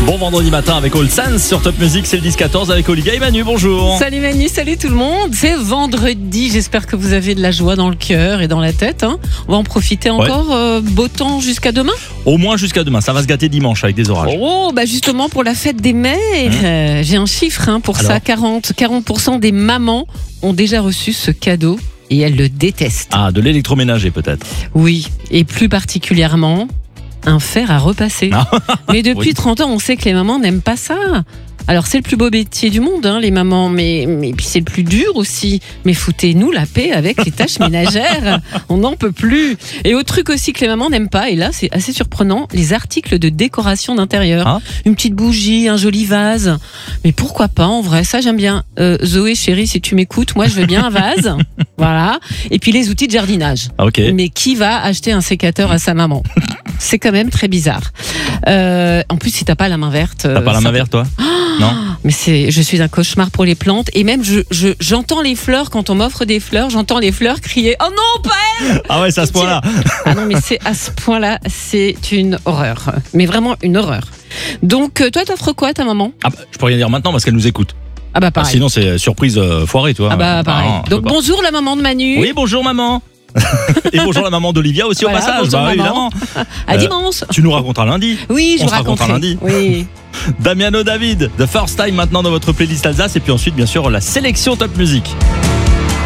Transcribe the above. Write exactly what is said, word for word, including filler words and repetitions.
Bon vendredi matin avec All Sense sur Top Music, c'est le dix quatorze avec Olivia et Manu, bonjour. Salut Manu, salut tout le monde, c'est vendredi, j'espère que vous avez de la joie dans le cœur et dans la tête. Hein. On va en profiter encore, ouais. euh, beau temps jusqu'à demain. Au moins jusqu'à demain, ça va se gâter dimanche avec des orages. Oh, bah justement pour la fête des mères, mmh. euh, j'ai un chiffre hein, pour Alors ça, quarante pour cent des mamans ont déjà reçu ce cadeau et elles le détestent. Ah, de l'électroménager peut-être. Oui, et plus particulièrement un fer à repasser. Mais depuis oui. trente ans, on sait que les mamans n'aiment pas ça. Alors c'est le plus beau métier du monde, hein, les mamans, mais, mais puis c'est le plus dur aussi. Mais foutez-nous la paix avec les tâches ménagères, on n'en peut plus. Et autre truc aussi que les mamans n'aiment pas, et là c'est assez surprenant, les articles de décoration d'intérieur. Ah. Une petite bougie, un joli vase. Mais pourquoi pas en vrai, ça j'aime bien. Euh, Zoé chérie, si tu m'écoutes, moi je veux bien un vase. Voilà. Et puis les outils de jardinage. Ah, okay. Mais qui va acheter un sécateur à sa maman ? C'est quand même très bizarre. Euh, en plus, si t'as pas la main verte. T'as pas la main verte, toi ? Non. Mais c'est, je suis un cauchemar pour les plantes. Et même, je, je, j'entends les fleurs, quand on m'offre des fleurs, j'entends les fleurs crier « Oh non, pas elle !» Ah ouais, c'est à ce point-là. Ah non, mais c'est à ce point-là, c'est une horreur. Mais vraiment une horreur. Donc, toi, t'offres quoi à ta maman ? Ah bah, je peux rien dire maintenant parce qu'elle nous écoute. Ah bah pareil. Ah, sinon, c'est surprise euh, foirée, toi. Ah bah pareil. Ah, Donc, bonjour la maman de Manu. Oui, bonjour maman. Et bonjour la maman d'Olivia aussi voilà, au passage. Bah, évidemment. À euh, dimanche. Tu nous raconteras lundi. Oui, je On vous racontera lundi. Oui. Damiano David, The First Time maintenant dans votre playlist Alsace. Et puis ensuite, bien sûr, la sélection Top Music.